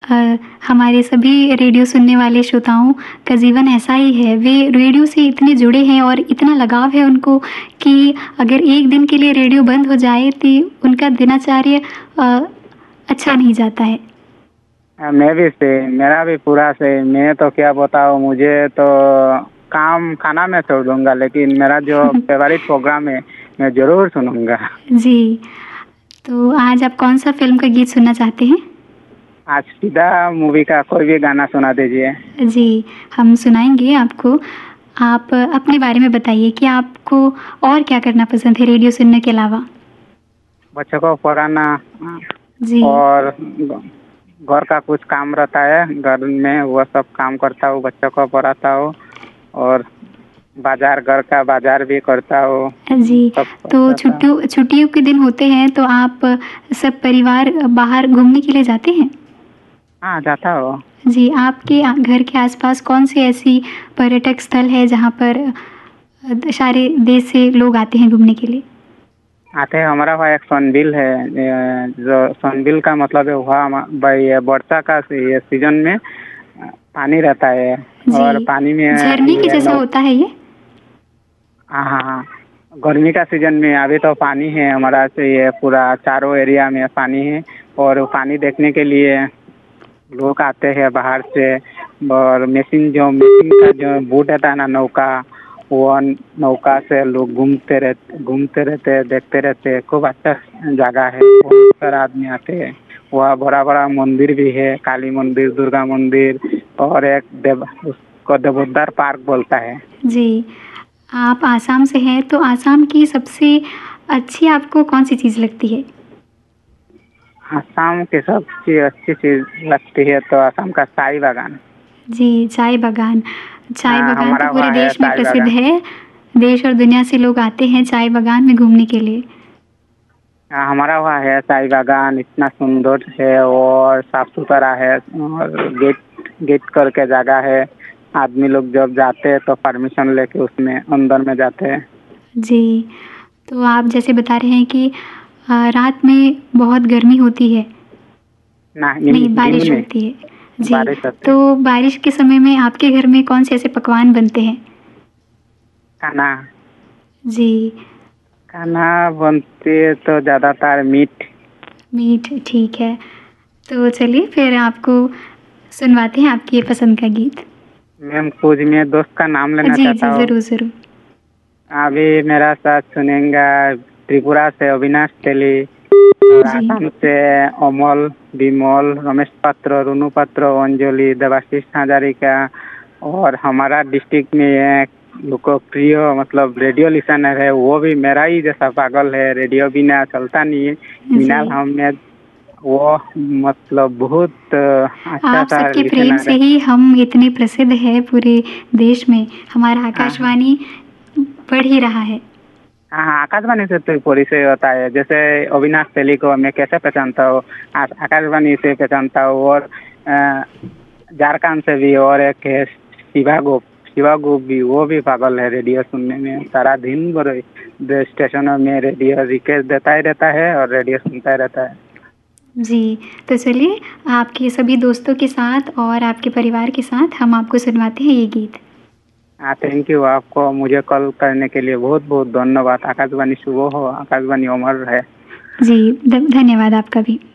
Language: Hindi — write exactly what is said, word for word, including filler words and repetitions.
अ, हमारे सभी रेडियो सुनने वाले श्रोताओं का जीवन ऐसा ही है। वे रेडियो से इतने जुड़े हैं और इतना लगाव है उनको कि अगर एक दिन के लिए रेडियो बंद हो जाए तो उनका दिनचर्या अ, अच्छा नहीं जाता है। हाँ, मैं भी से मेरा भी पूरा से मैं तो क्या बताऊँ, मुझे तो काम खाना मैं छोड़ दूंगा, लेकिन मेरा जो फेवरेट प्रोग्राम है मैं ज़रूर सुनूंगा। जी, तो आज आप कौन-सा फ़िल्म का गीत सुनना चाहते हैं? आज फिदा मूवी का कोई भी गाना सुना दीजिए। जी, हम सुनाएँगे आपको। आप अपने बारे में बताइए कि आपको और क्या करना पसंद है रेडियो सुनने के अलावा? बच्चों को पढ़ाना जी। और घर का कुछ काम रहता है घर में, वो सब काम करता हूँ, बच्चों को पढ़ाता हूँ और बाजार घर का बाजार भी करता हूँ। जी, सब तो करता हूँ। छुट्टियों छुट्टियों के दिन होते हैं तो आप सब परिवार बाहर घूमने के लिए जाते हैं? हाँ, जाता हूँ। जी, आपके अ, घर के आस-पास कौन-सी ऐसी पर्यटक स्थल है जहाँ पर अ, सारे देश से लोग आते हैं घूमने के लिए? आते हैं, हमारा वहाँ एक सोनबिल है, अ, जो सोनबिल का मतलब है वहाँ भाई वर्षा का ये सीजन में अ, पानी रहता है और जी, पानी में झरने के ये जैसा नौ होता है ये? हाँ, हाँ, हाँ। गर्मी का सीजन में अभी तो पानी है हमारा से ये पूरा चारों एरिया में पानी है और पानी देखने के लिए लोग आते हैं बाहर से। और मशीन जो मशीन का जो बोट रहता है ना, नौका, वो नौका से लोग घूमते रहते घूमते रहते हैं, देखते रहते हैं। खूब अच्छा जगह है, बहुत सारे आदमी आते हैं। वहाँ बड़ा बड़ा मंदिर भी है, काली मंदिर, दुर्गा मंदिर और एक देव उसको देवोद्धार पार्क बोलता है। जी, आप आसाम से हैं तो आसाम की सबसे अच्छी आपको कौन-सी चीज़ लगती है? आसाम की सबसे अच्छी चीज़ लगती है तो आसाम का चाय बागान। जी, चाय बागान। चाय हाँ, बागान तो हमारा पूरे वहाँ है देश में चाय प्रसिद्ध बागान। है। देश और दुनिया से लोग आते हैं चाय बागान में घूमने के लिए। हाँ, हमारा वहाँ है चाय बागान, इतना सुंदर है और साफ सुथरा है और गेट गेट करके जगह है। आदमी लोग जब जाते हैं तो परमिशन लेके उसमें अंदर में जाते हैं। जी, तो आप जैसे बता रहे हैं कि अ, रात में बहुत गर्मी होती है। ना नहीं, दिन दिन बारिश में होती है। जी, बारिश होती है। तो बारिश के समय में आपके घर में कौन से ऐसे पकवान बनते हैं? खाना जी। खाना बनती है तो ज़्यादातर मीट। मीठ, ठीक है। तो चलिए फिर आपको सुनवाते हैं आपकी पसंद का गीत। मैम, कुछ मैं दोस्त का नाम लेना जी, चाहता जी, हूँ। ज़रूर, ज़रूर। अभी मेरा साथ सुनेंगा त्रिपुरा से अविनाश तेली, जी। आसाम से अमल, विमल, रमेश पात्र, रुनु पात्र, अंजलि, देवाशीष हजारिका और हमारा डिस्ट्रिक्ट में एक लोकप्रिय मतलब रेडियो लिसनर है, वो भी मेरा ही जैसा पागल है, रेडियो बिना चलता नहीं है, मिनाल जी। अहमद। वो मतलब बहुत अच्छा आप सा सबके प्रेम लिसनर से है। ही हम इतने प्रसिद्ध हैं पूरे देश में। हमारा हाँ, आकाशवाणी बढ़ ही रहा है। हाँ, हाँ, आकाशवाणी से तो परिचय होता है। जैसे अविनाश तेली को मैं कैसे पहचानता हूँ, आ- आकाशवाणी से पहचानता हूँ और अ, झारखंड से भी और एक है शिवा गोप शिवा गोप भी, वो भी पागल है रेडियो सुनने में। सारा दिन भर दे- स्टेशनों में रेडियो रिक्वेस्ट देता ही रहता है और रेडियो सुनता ही रहता है। जी, तो चलिए आपके सभी दोस्तों के साथ और आपके परिवार के साथ हम आपको सुनवाते हैं ये गीत। हाँ, थैंक यू। आपको मुझे कॉल करने के लिए बहुत बहुत धन्यवाद। आकाशवाणी शुभ हो, आकाशवाणी अमर है। जी, ध धन्यवाद आपका भी।